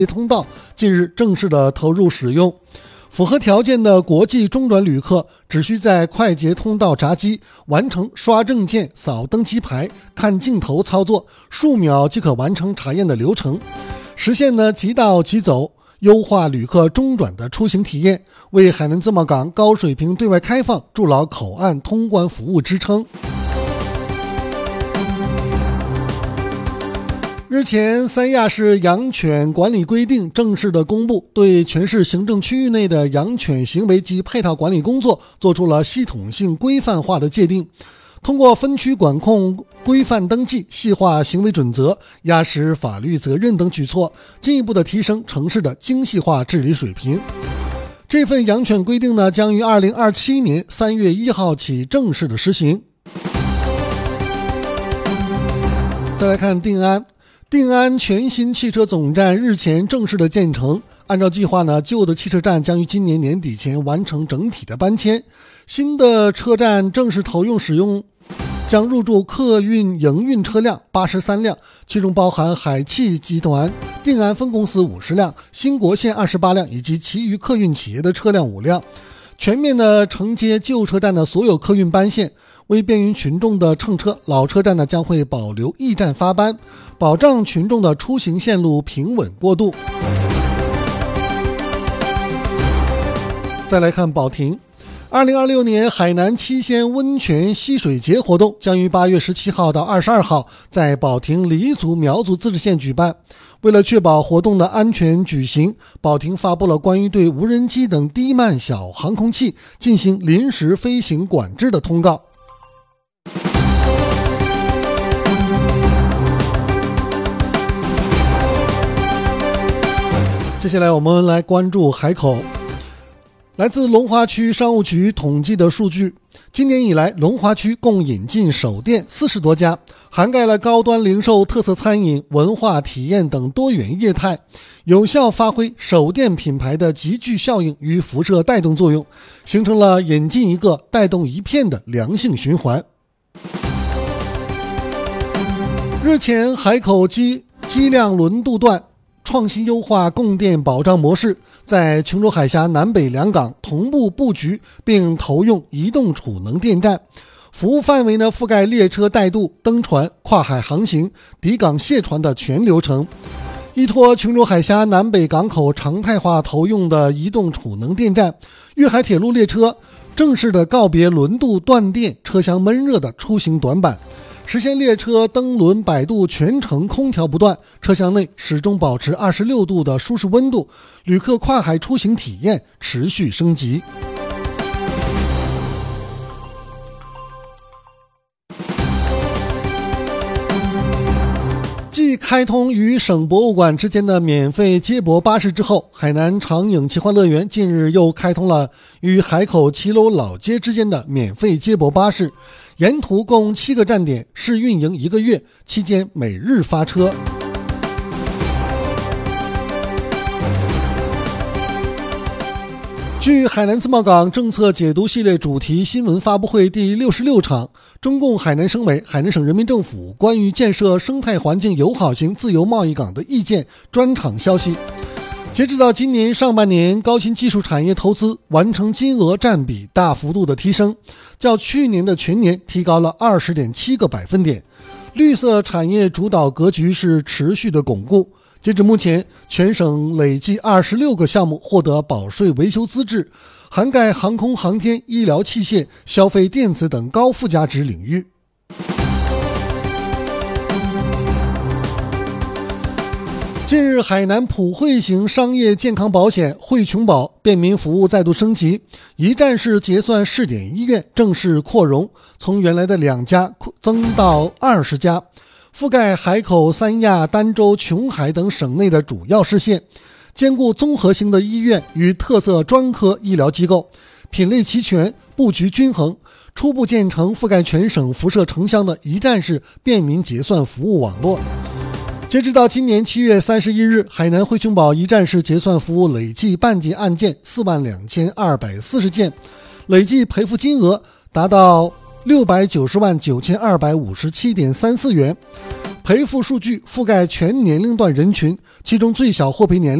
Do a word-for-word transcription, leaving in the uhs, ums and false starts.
通道近日正式的投入使用。符合条件的国际中转旅客只需在快捷通道闸机完成刷证件、扫登机牌、看镜头操作，数秒即可完成查验的流程，实现呢即到即走，优化旅客中转的出行体验，为海南自贸港高水平对外开放筑牢口岸通关服务支撑。日前，三亚市养犬管理规定正式的公布，对全市行政区域内的养犬行为及配套管理工作做出了系统性规范化的界定。通过分区管控、规范登记、细化行为准则、压实法律责任等举措，进一步的提升城市的精细化治理水平。这份养犬规定呢，将于二零二七年三月一号起正式的实行。再来看定安。定安全新汽车总站日前正式的建成，按照计划呢，旧的汽车站将于今年年底前完成整体的搬迁，新的车站正式投用使用，将入驻客运营运车辆八十三辆，其中包含海汽集团定安分公司五十辆、新国线二十八辆以及其余客运企业的车辆五辆，全面的承接旧车站的所有客运班线。为便于群众的乘车，老车站呢将会保留驿站发班，保障群众的出行线路平稳过渡。再来看保亭，二零二六年海南七仙温泉溪水节活动将于八月十七号到二十二号在保亭黎族苗族自治县举办。为了确保活动的安全举行，保亭发布了关于对无人机等低慢小航空器进行临时飞行管制的通告。接下来我们来关注海口。来自龙华区商务局统计的数据，今年以来龙华区共引进首店四十多家，涵盖了高端零售、特色餐饮、文化体验等多元业态，有效发挥首店品牌的集聚效应与辐射带动作用，形成了引进一个带动一片的良性循环。日前，海口机机量轮渡段创新优化供电保障模式，在琼州海峡南北两港同步布局并投用移动储能电站，服务范围呢覆盖列车带渡、登船、跨海航行、抵港卸船的全流程。依托琼州海峡南北港口常态化投用的移动储能电站，粤海铁路列车正式的告别轮渡断电、车厢闷热的出行短板，实现列车登轮摆渡全程空调不断，车厢内始终保持二十六度的舒适温度，旅客跨海出行体验持续升级。继开通与省博物馆之间的免费接驳巴士之后，海南长影奇幻乐园近日又开通了与海口骑楼老街之间的免费接驳巴士，沿途共七个站点，试运营一个月，期间每日发车。据海南自贸港政策解读系列主题新闻发布会第六十六场，中共海南省委、海南省人民政府关于建设生态环境友好型自由贸易港的意见专场消息，截止到今年上半年，高新技术产业投资完成金额占比大幅度的提升，较去年的全年提高了 二十点七个百分点，绿色产业主导格局是持续的巩固。截至目前，全省累计二十六个项目获得保税维修资质，涵盖航空航天、医疗器械、消费电子等高附加值领域。近日，海南普惠型商业健康保险惠琼保便民服务再度升级，一站式结算试点医院正式扩容，从原来的两家增到二十家，覆盖海口、三亚、儋州、琼海等省内的主要市县，兼顾综合型的医院与特色专科医疗机构，品类齐全，布局均衡，初步建成覆盖全省辐射城乡的一站式便民结算服务网络。截止到今年七月三十一日，海南惠琼保一站式结算服务累计办结案件四万两千二百四十件，累计赔付金额达到六百九十万九千二百五十七点三四元。 赔付数据覆盖全年龄段人群，其中最小获赔年龄